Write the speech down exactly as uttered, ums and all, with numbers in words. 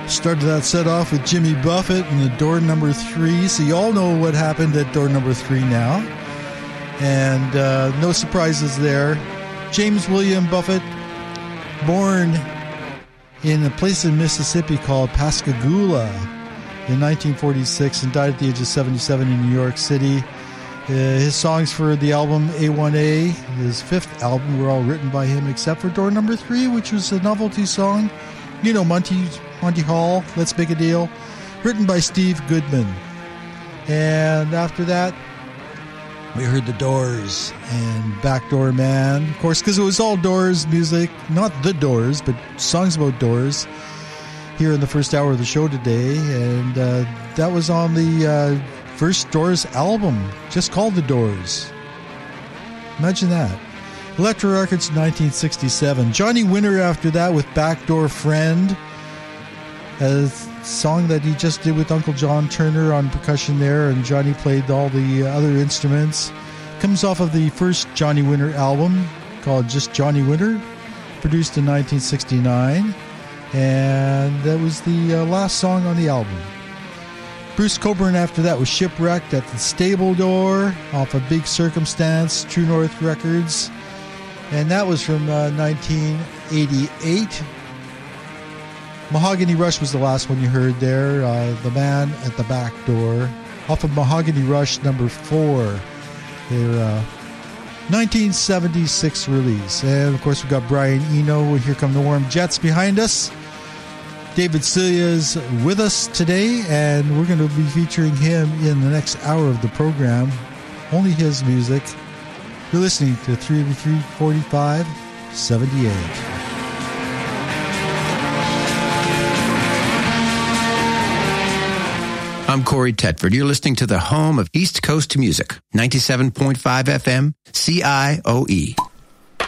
Started that set off with Jimmy Buffett and the Door Number Three. So you all know what happened at Door Number Three now. And uh, no surprises there. James William Buffett, born in a place in Mississippi called Pascagoula in nineteen forty-six and died at the age of seventy-seven in New York City. Uh, his songs for the album A one A, his fifth album, were all written by him except for Door Number Three, which was a novelty song. You know, Monty, Monty Hall, Let's Make a Deal, written by Steve Goodman. And after that, we heard The Doors and Backdoor Man. Of course, because it was all Doors music, not The Doors, but songs about Doors, here in the first hour of the show today. And uh, that was on the uh, first Doors album, just called The Doors. Imagine that. Elektra Records, nineteen sixty-seven. Johnny Winter after that with Backdoor Friend, a song that he just did with Uncle John Turner on percussion there, and Johnny played all the other instruments. Comes off of the first Johnny Winter album called Just Johnny Winter, produced in nineteen sixty-nine, and that was the uh, last song on the album. Bruce Cockburn after that was Shipwrecked at the Stable Door off of Big Circumstance, True North Records, and that was from uh, nineteen eighty-eight. Mahogany Rush was the last one you heard there, uh, The Man at the Back Door, off of Mahogany Rush number four, their uh, nineteen seventy-six release. And of course we got Brian Eno with Here Come the Warm Jets behind us. David Celia's with us today, and we're going to be featuring him in the next hour of the program. Only his music. You're listening to three oh three forty-five seventy-eight. I'm Corey Tetford. You're listening to the home of East Coast music, ninety-seven point five F M, C I O E.